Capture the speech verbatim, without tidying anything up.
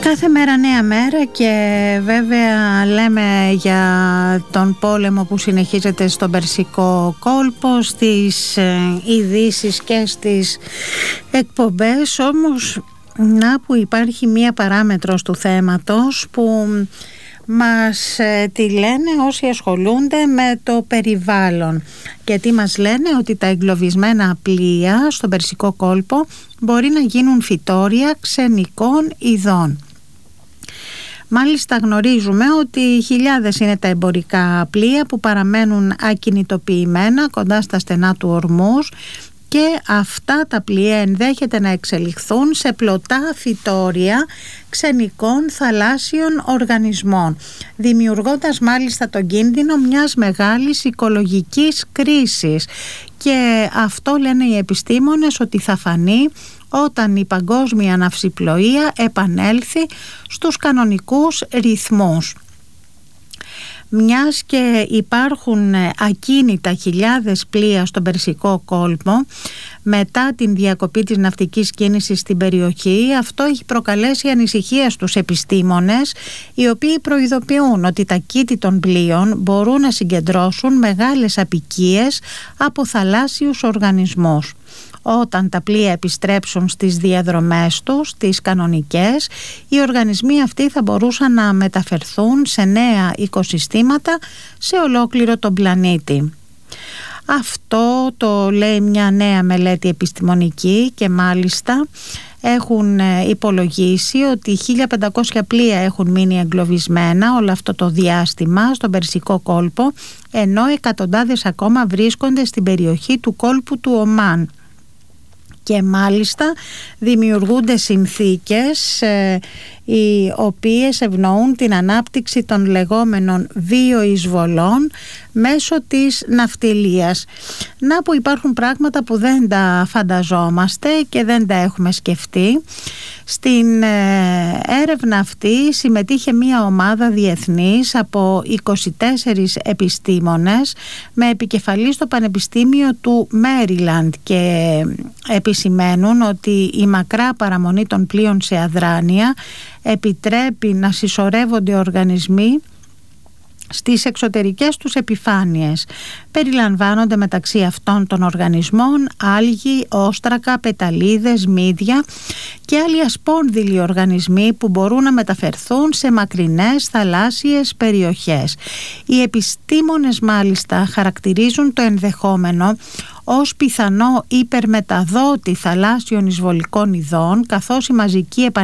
Κάθε μέρα νέα μέρα και βέβαια λέμε για τον πόλεμο που συνεχίζεται στον Περσικό κόλπο, στις ειδήσεις και στις εκπομπές, όμως να που υπάρχει μία παράμετρος του θέματος που μας τη λένε όσοι ασχολούνται με το περιβάλλον, γιατί μας λένε ότι τα εγκλωβισμένα πλοία στον Περσικό κόλπο μπορεί να γίνουν φυτόρια ξενικών ειδών. Μάλιστα γνωρίζουμε ότι χιλιάδες είναι τα εμπορικά πλοία που παραμένουν ακινητοποιημένα κοντά στα στενά του Ορμούζ και αυτά τα πλοία ενδέχεται να εξελιχθούν σε πλωτά φυτόρια ξενικών θαλάσσιων οργανισμών, δημιουργώντας μάλιστα τον κίνδυνο μιας μεγάλης οικολογικής κρίσης. Και αυτό λένε οι επιστήμονες ότι θα φανεί όταν η παγκόσμια ναυσιπλοεία επανέλθει στους κανονικούς ρυθμούς. Μιας και υπάρχουν ακίνητα χιλιάδες πλοία στον Περσικό κόλπο μετά την διακοπή της ναυτικής κίνησης στην περιοχή, αυτό έχει προκαλέσει ανησυχία στους επιστήμονες, οι οποίοι προειδοποιούν ότι τα κήτη των πλοίων μπορούν να συγκεντρώσουν μεγάλες αποικίες από θαλάσσιους οργανισμούς. Όταν τα πλοία επιστρέψουν στις διαδρομές τους, τις κανονικές, οι οργανισμοί αυτοί θα μπορούσαν να μεταφερθούν σε νέα οικοσυστήματα σε ολόκληρο τον πλανήτη. Αυτό το λέει μια νέα μελέτη επιστημονική και μάλιστα έχουν υπολογίσει ότι χίλια πεντακόσια πλοία έχουν μείνει εγκλωβισμένα όλο αυτό το διάστημα στον Περσικό κόλπο, ενώ εκατοντάδες ακόμα βρίσκονται στην περιοχή του κόλπου του Ομάν. Και μάλιστα δημιουργούνται συνθήκες ε, οι οποίες ευνοούν την ανάπτυξη των λεγόμενων βιοεισβολών μέσω της ναυτιλίας. Να που υπάρχουν πράγματα που δεν τα φανταζόμαστε και δεν τα έχουμε σκεφτεί. Στην ε, έρευνα αυτή συμμετείχε μια ομάδα διεθνής από είκοσι τέσσερις επιστήμονες με επικεφαλή στο Πανεπιστήμιο του Μέριλαντ και επισημαίνουν ότι η μακρά παραμονή των πλοίων σε αδράνεια επιτρέπει να συσσωρεύονται οργανισμοί στις εξωτερικές τους επιφάνειες. Περιλαμβάνονται μεταξύ αυτών των οργανισμών άλγη, όστρακα, πεταλίδες, μύδια και άλλοι ασπόνδυλοι οργανισμοί που μπορούν να μεταφερθούν σε μακρινές θαλάσσιες περιοχές. Οι επιστήμονες μάλιστα χαρακτηρίζουν το ενδεχόμενο ως πιθανό υπερμεταδότη θαλάσσιων εισβολικών ειδών, καθώς η μαζική